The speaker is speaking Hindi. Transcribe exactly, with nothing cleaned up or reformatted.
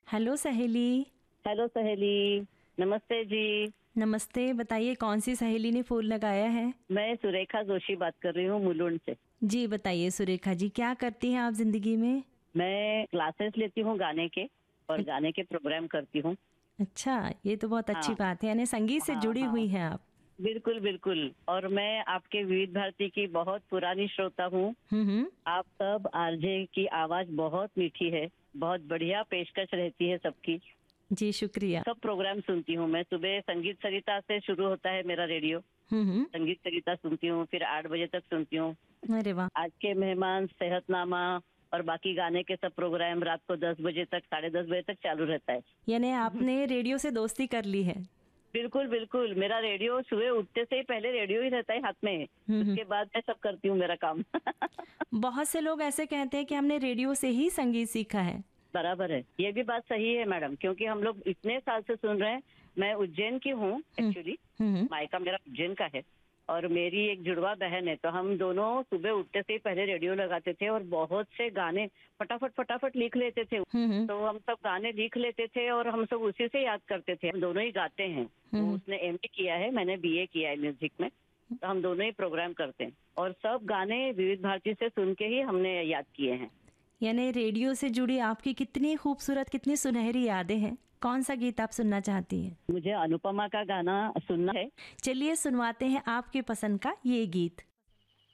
हेलो सहेली। हेलो सहेली, नमस्ते जी। नमस्ते, बताइए कौन सी सहेली ने फूल लगाया है? मैं सुरेखा जोशी बात कर रही हूँ मुलुंड से। जी बताइए सुरेखा जी, क्या करती हैं आप जिंदगी में? मैं क्लासेस लेती हूँ गाने के और अ- गाने के प्रोग्राम करती हूँ। अच्छा, ये तो बहुत अच्छी हाँ बात है, यानी संगीत से हाँ जुड़ी हाँ, हुई हैं आप। बिल्कुल बिल्कुल। और मैं आपके विविध भारती की बहुत पुरानी श्रोता हूँ। हम्म हम्म। आप सब आरजे की आवाज बहुत मीठी है, बहुत बढ़िया पेशकश रहती है सबकी। जी शुक्रिया। सब प्रोग्राम सुनती हूँ मैं। सुबह संगीत सरिता से शुरू होता है मेरा रेडियो। हम्म संगीत सरिता सुनती हूँ, फिर आठ बजे तक सुनती हूँ। हम्म। अरे वाह। आज के मेहमान, सेहतनामा और बाकी गाने के सब प्रोग्राम रात को दस बजे तक, साढ़े दस बजे तक चालू रहता है। यानी आपने रेडियो से दोस्ती कर ली है। बिल्कुल बिल्कुल। मेरा रेडियो सुबह उठते से ही पहले रेडियो ही रहता है हाथ में। हम्म हम्म। उसके बाद मैं सब करती हूँ मेरा काम। बहुत से लोग ऐसे कहते हैं कि हमने रेडियो से ही संगीत सीखा है। बराबर है, ये भी बात सही है मैडम, क्योंकि हम लोग इतने साल से सुन रहे हैं। मैं उज्जैन की हूँ हम्म एक्चुअली। हम्म। मायका मेरा उज्जैन का है। और मेरी एक जुड़वा बहन है, तो हम दोनों सुबह उठते से ही पहले रेडियो लगाते थे और बहुत से गाने फटाफट फटाफट लिख लेते थे। हम्म हम्म। तो हम सब गाने लिख लेते थे और हम सब उसी से याद करते थे। हम दोनों ही गाते हैं। वो हम्म। उसने एमए किया है, मैंने बीए किया है म्यूजिक में। तो हम दोनों ही प्रोग्राम करते हैं और सब गाने विविध भारती से सुन के ही हमने याद किए हैं। यानी रेडियो से जुड़ी आपकी कितनी खूबसूरत, कितनी सुनहरी यादें हैं। कौन सा गीत आप सुनना चाहती हैं? मुझे अनुपमा का गाना सुनना है। चलिए सुनवाते हैं आपके पसंद का ये गीत।